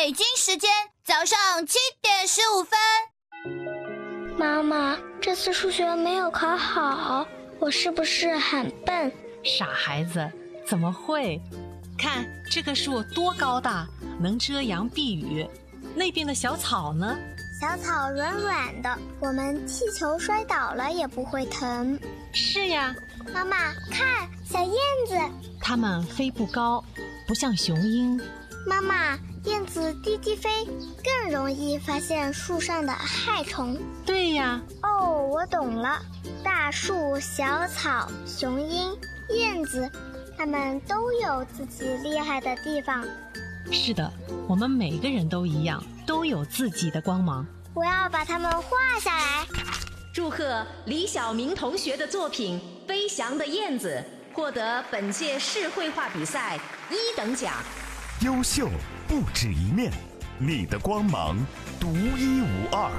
北京时间早上7:15。 妈妈，这次数学没有考好，我是不是很笨？ 傻孩子，怎么会？看这棵树多高大，能遮阳避雨。那边的小草呢？ 小草软软的，我们踢球摔倒了也不会疼。 是呀。 妈妈，看小燕子， 它们飞不高，不像雄鹰。 妈妈，燕子低低飞，更容易发现树上的害虫。 对呀。 哦，我懂了，大树、小草、雄鹰、燕子，它们都有自己厉害的地方。 是的，我们每个人都一样，都有自己的光芒。 我要把它们画下来。 祝贺李晓明同学的作品《飞翔的燕子》获得本届市绘画比赛1等奖。 优秀不止一面，你的光芒独一无二。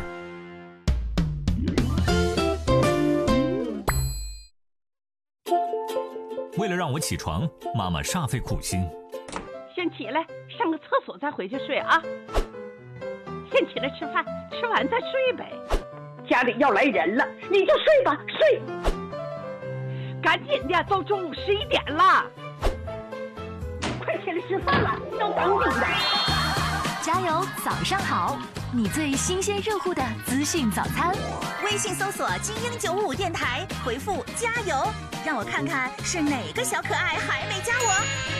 为了让我起床，妈妈煞费苦心。 先起来上个厕所再回去睡啊。先起来吃饭，吃完再睡呗。家里要来人了，你就睡吧，睡。赶紧的，都中午11点了，快起来吃饭了，要等你的。 加油，早上好！你最新鲜热乎的资讯早餐。 微信搜索精英955电台，回复加油，让我看看是哪个小可爱还没加我。